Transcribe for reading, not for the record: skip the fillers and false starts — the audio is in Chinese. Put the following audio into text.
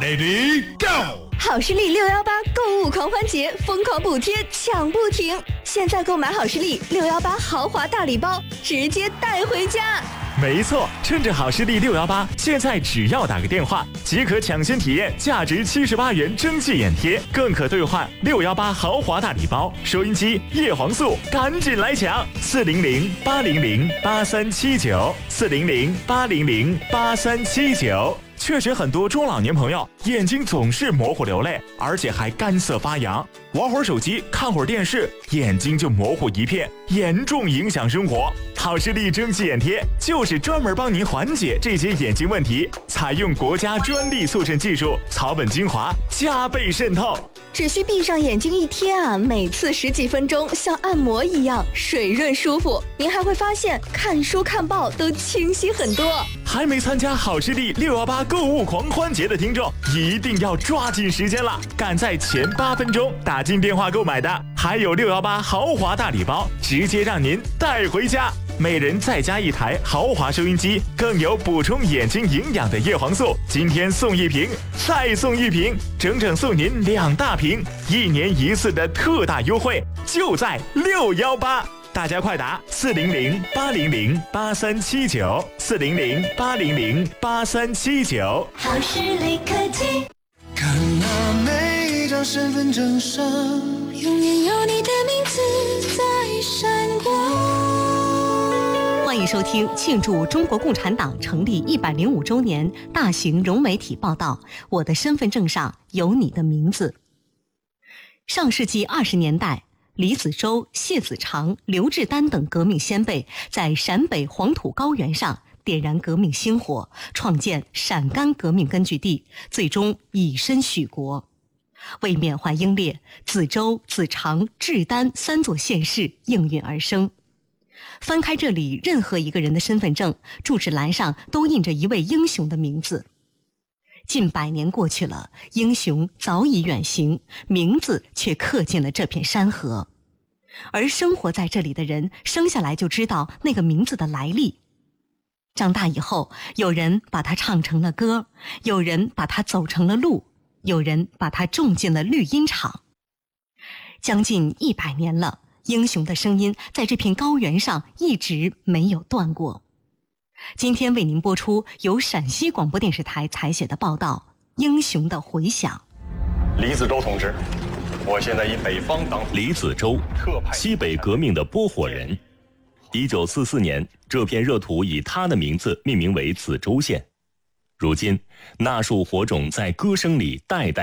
Ready Go！ 好视力618购物狂欢节，疯狂补贴抢不停！现在购买好视力618豪华大礼包，直接带回家。 没错，趁着好视力618，现在只要打个电话，即可抢先体验价值78元蒸汽眼贴，更可兑换618豪华大礼包、收音机、叶黄素，赶紧来抢！400-800-8379，400-800-8379。确实，很多中老年朋友眼睛总是模糊流泪，而且还干涩发痒，玩会儿手机，看会儿电视，眼睛就模糊一片，严重影响生活。好视力蒸汽眼贴就是专门帮您缓解这些眼睛问题，采用国家专利速渗技术，草本精华加倍渗透。 只需闭上眼睛一贴啊，每次10几分钟，像按摩一样水润舒服。您还会发现看书看报都清晰很多。 还没参加好视力618购物狂欢节的听众，一定要抓紧时间了！赶在前8分钟打进电话购买的，还有618豪华大礼包，直接让您带回家。每人再加1台豪华收音机，更有补充眼睛营养的叶黄素，今天送1瓶，再送1瓶，整整送您2大瓶，1年1次的特大优惠，就在618。大家快打400-800-8379，400-800-8379。 好视力科技， 看那每张身份证上， 永远有你的名字在闪光。 欢迎收听庆祝中国共产党成立105周年大型融媒体报道《我的身份证上有你的名字》。上世纪20年代，李子洲、谢子长、刘志丹等革命先辈在陕北黄土高原上点燃革命星火，创建陕甘革命根据地，最终以身许国。为缅怀英烈，子洲、子长、志丹3座县市应运而生。翻开这里任何一个人的身份证，住址栏上都印着一位英雄的名字。近100年过去了，英雄早已远行，名字却刻进了这片山河。而生活在这里的人，生下来就知道那个名字的来历。长大以后，有人把它唱成了歌，有人把它走成了路，有人把它种进了绿茵场。将近100年了，英雄的声音在这片高原上一直没有断过。今天为您播出由陕西广播电视台采写的报道《英雄的回响》。 李子洲同志，我现在以北方党李子洲，西北革命的拨火人。1944年，这片热土以他的名字命名为子洲县。如今，那束火种在歌声里代代